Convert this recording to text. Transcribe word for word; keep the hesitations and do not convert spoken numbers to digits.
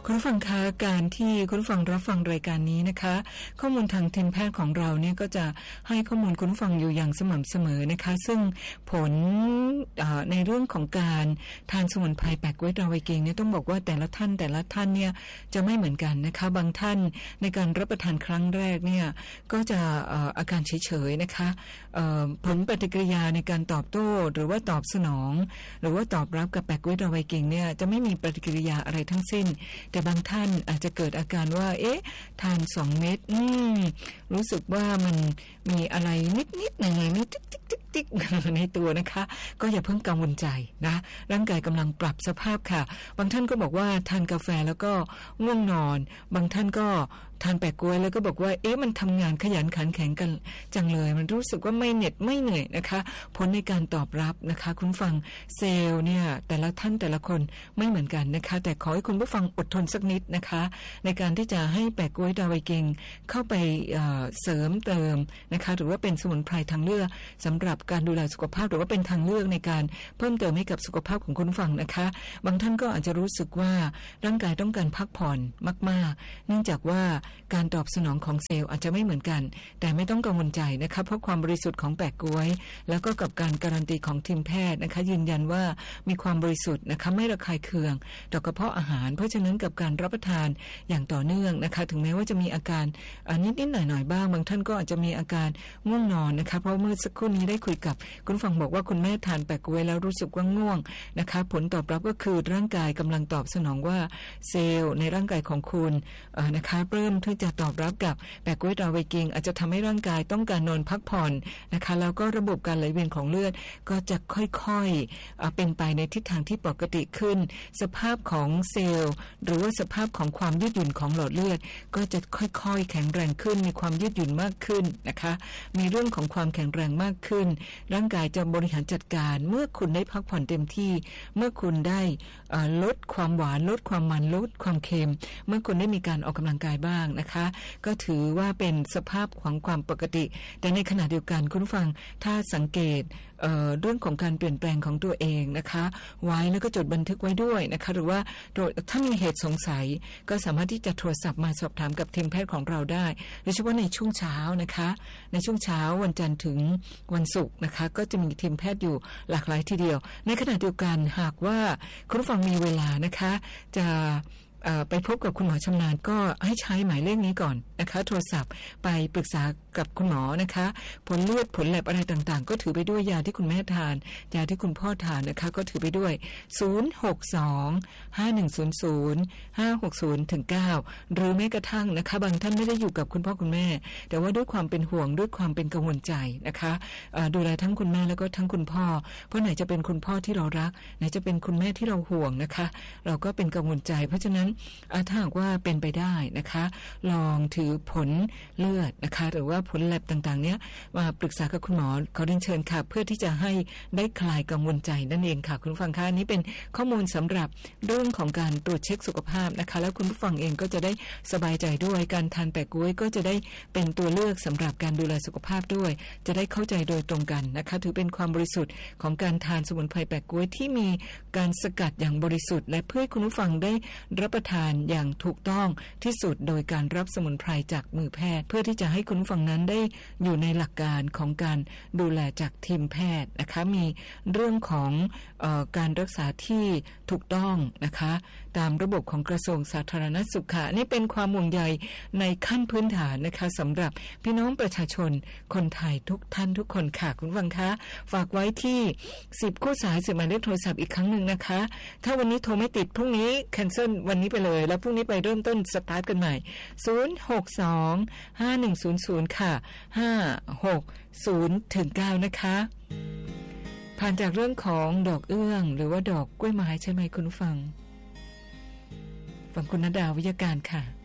คุณฟังคะการที่คุณฟังรับฟังรายการนี้นะคะข้อมูลทางทีมแพทย์ของเราเนี่ยก็จะให้ข้อมูลคุณฟังอยู่อย่างสม่ำเสมอนะคะซึ่งผลในเรื่องของการทานสมุนไพรแปะก๊วยดาวไวกิ้งเนี่ยต้องบอกว่าแต่ละท่านแต่ละท่านเนี่ยจะไม่เหมือนกันนะคะบางท่านในการรับประทานครั้งแรกเนี่ยก็จะอาการเฉยๆนะคะผลปฏิกิริยาในการตอบโต้หรือว่าตอบสนองหรือว่าตอบรับกับแปะก๊วยดาวไวกิ้งเนี่ยจะไม่มีปฏิกิริยาอะไรทั้งสิ้นแต่บางท่านอาจจะเกิดอาการว่าเอ๊ะทานสองเม็ดอืมรู้สึกว่ามันมีอะไรนิดๆหน่อยๆนิดติ๊กๆๆในตัวนะคะก็อย่าเพิ่งกังวลใจนะร่างกายกำลังปรับสภาพค่ะบางท่านก็บอกว่าทานกาแฟแล้วก็ง่วงนอนบางท่านก็ทานแปะก๊วยแล้วก็บอกว่าเอ๊ะมันทำงานขยันขันแข็งกันจังเลยมันรู้สึกว่าไม่เหน็ดไม่เหนื่อยนะคะผลในการตอบรับนะคะคุณฟังเซลล์เนี่ยแต่ละท่านแต่ละคนไม่เหมือนกันนะคะแต่ขอให้คุณผู้ฟังอดทนสักนิดนะคะในการที่จะให้แปะก๊วยดาวไวกิ้งเข้าไปเอ่อเสริมเติมนะคะหรือว่าเป็นสมุนไพรทางเลือกสำหรับการดูแลสุขภาพหรือว่าเป็นทางเลือกในการเพิ่มเติมให้กับสุขภาพของคุณฟังนะคะบางท่านก็อาจจะรู้สึกว่าร่างกายต้องการพักผ่อนมากๆเนื่องจากว่าการตอบสนองของเซลล์อาจจะไม่เหมือนกันแต่ไม่ต้องกังวลใจนะคะเพราะความบริสุทธิ์ของแปะก๊วยแล้วก็กับการการันตีของทีมแพทย์นะคะยืนยันว่ามีความบริสุทธิ์นะคะไม่ระคายเคืองต่อกระเพาะอาหารเพราะฉะนั้นกับการรับประทานอย่างต่อเนื่องนะคะถึงแม้ว่าจะมีอาการนิดๆหน่อยๆบ้างบางท่านก็อาจจะมีอาการง่วงนอนนะคะเพราะเมื่อสักครู่นี้ได้คุยกับคุณฟังบอกว่าคุณแม่ทานแปะก๊วยแล้วรู้สึกว่าง่วงนะคะผลตอบรับก็คือร่างกายกำลังตอบสนองว่าเซลล์ในร่างกายของคุณนะคะเริ่มที่จะตอบรับกับแปะก๊วยดาวไวกิ้งอาจจะทำให้ร่างกายต้องการนอนพักผ่อนนะคะแล้วก็ระบบการไหลเวียนของเลือดก็จะค่อยๆเป็นไปในทิศทางที่ปกติขึ้นสภาพของเซลล์หรือว่าสภาพของความยืดหยุ่นของหลอดเลือดก็จะค่อยๆแข็งแรงขึ้นมีความยืดหยุ่นมากขึ้นนะคะมีเรื่องของความแข็งแรงมากขึ้นร่างกายจะบริหารจัดการเมื่อคุณได้พักผ่อนเต็มที่เมื่อคุณได้ลดความหวานลดความมันลดความเค็มเมื่อคุณได้มีการออกกำลังกายบ้างนะคะก็ถือว่าเป็นสภาพของความปกติแต่ในขณะเดียวกันคุณฟังถ้าสังเกต เอ่อ เรื่องของการเปลี่ยนแปลงของตัวเองนะคะไว้แล้วก็จดบันทึกไว้ด้วยนะคะหรือว่าถ้ามีเหตุสงสัยก็สามารถที่จะโทรศัพท์มาสอบถามกับทีมแพทย์ของเราได้โดยเฉพาะในช่วงเช้านะคะในช่วงเช้าวันจันทร์ถึงวันศุกร์นะคะก็จะมีทีมแพทย์อยู่หลากหลายทีเดียวในขณะเดียวกันหากว่าคุณฟังมีเวลานะคะจะไปพบกับคุณหมอชำนาญก็ให้ใช้หมายเลขนี้ก่อนนะคะโทรศัพท์ไปปรึกษากับคุณหมอนะคะผลเลือดผลแลบอะไรต่างๆก็ถือไปด้วยยาที่คุณแม่ทานยาที่คุณพ่อทานนะคะก็ถือไปด้วยศูนย์ หก สอง ห้า หนึ่ง ศูนย์ ศูนย์ ห้า หก ศูนย์ ถึง เก้าหรือแม้กระทั่งนะคะบางท่านไม่ได้อยู่กับคุณพ่อคุณแม่แต่ว่าด้วยความเป็นห่วงด้วยความเป็นกังวลใจนะคะดูแลทั้งคุณแม่แล้วก็ทั้งคุณพ่อเพราะไหนจะเป็นคุณพ่อที่เรารักไหนจะเป็นคุณแม่ที่เราห่วงนะคะเราก็เป็นกังวลใจเพราะฉะนั้นถ้าหากว่าเป็นไปได้นะคะลองถือผลเลือดนะคะหรือว่าผลแลบต่างๆเนี้ยมาปรึกษากับคุณหมอขอเรียนเชิญค่ะเพื่อที่จะให้ได้คลายกังวลใจนั่นเองค่ะคุณผู้ฟังคะนี้เป็นข้อมูลสำหรับเรื่องของการตรวจเช็คสุขภาพนะคะแล้วคุณผู้ฟังเองก็จะได้สบายใจด้วยการทานแปะก๊วยก็จะได้เป็นตัวเลือกสำหรับการดูแลสุขภาพด้วยจะได้เข้าใจโดยตรงกันนะคะถือเป็นความบริสุทธิ์ของการทานสมุนไพรแปะก๊วยที่มีการสกัดอย่างบริสุทธิ์และเพื่อให้คุณผู้ฟังได้รับประทานอย่างถูกต้องที่สุดโดยการรับสมุนไพรจากมือแพทย์เพื่อที่จะให้คุณผู้ฟังนั้นได้อยู่ในหลักการของการดูแลจากทีมแพทย์นะคะมีเรื่องของเอ่อการรักษาที่ถูกต้องนะคะตามระบบของกระทรวงสาธารณสุขค่ะนี่เป็นความห่วงใยในขั้นพื้นฐานนะคะสำหรับพี่น้องประชาชนคนไทยทุกท่านทุกคนค่ะคุณผู้ฟังคะฝากไว้ที่สิบคู่สายสิบหมายเลขโทรศัพท์อีกครั้งนึงนะคะถ้าวันนี้โทรไม่ติดพรุ่งนี้แคนเซิลวันนี้ไปเลยแล้วพรุ่งนี้ไปเริ่มต้นสตาร์ทกันใหม่ศูนย์ หก สอง ห้า หนึ่ง ศูนย์ ศูนย์ค่ะห้า หก ศูนย์ ถึง เก้านะคะผ่านจากเรื่องของดอกเอื้องหรือว่าดอกกล้วยไม้ใช่ไหมคุณผู้ฟังฟังคุณณดาวิยการค่ะ